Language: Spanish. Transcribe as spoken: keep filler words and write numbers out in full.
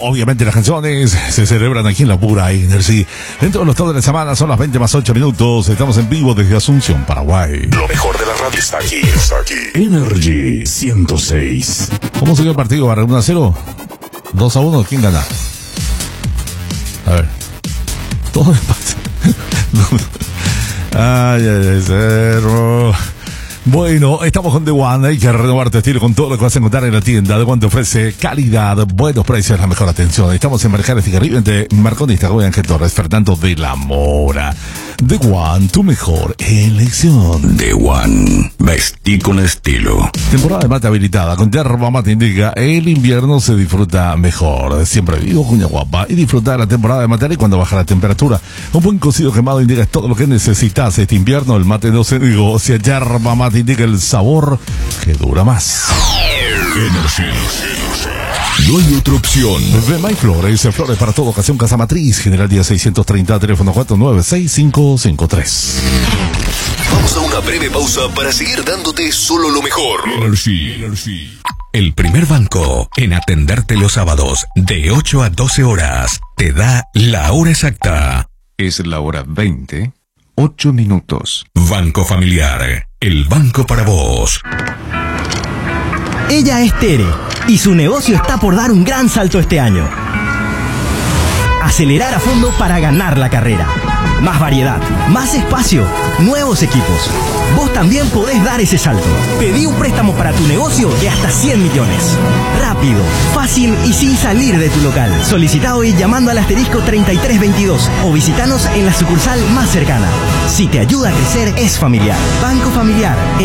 obviamente las canciones se celebran aquí en la Pura Energy. En todos los todos de la semana son las veinte más ocho minutos. Estamos en vivo desde Asunción, Paraguay. Lo mejor de la radio está aquí, está aquí. Energy ciento seis. ¿Cómo siguió el partido? ¿uno a cero? ¿dos a uno? ¿Quién gana? A ver. Todo empate. Ay, ay, ay, cero. Bueno, estamos con The One. Hay que renovar tu estilo con todo lo que vas a encontrar en la tienda. The One te ofrece calidad, buenos precios, la mejor atención. Estamos en Marcares y Garrido entre Marconista, Goy Ángel Torres, Fernando de la Mora. The One, tu mejor elección. The One, vestí con estilo. Temporada de mate habilitada. Con yerba mate indica el invierno se disfruta mejor. Siempre vivo, cuña guapa. Y disfrutar de la temporada de mate y cuando baja la temperatura. Un buen cocido quemado indica todo lo que necesitas este invierno. El mate no se negocia. Yerba mate indica el sabor que dura más. Energy. No hay otra opción. De My Flores, flores para toda ocasión, Casa Matriz, General Díaz seiscientos treinta, teléfono cuatro nueve seis cinco cinco tres. Vamos a una breve pausa para seguir dándote solo lo mejor. Energy. Energy. El primer banco en atenderte los sábados de ocho a doce horas te da la hora exacta. Es la hora veinte, ocho minutos. Banco Familiar, el banco para vos. Ella es Tere y su negocio está por dar un gran salto este año. Acelerar a fondo para ganar la carrera. Más variedad, más espacio, nuevos equipos. Vos también podés dar ese salto. Pedí un préstamo para tu negocio de hasta cien millones. Rápido, fácil y sin salir de tu local. Solicita hoy llamando al asterisco treinta y tres veintidós o visitanos en la sucursal más cercana. Si te ayuda a crecer, es familiar. Banco Familiar.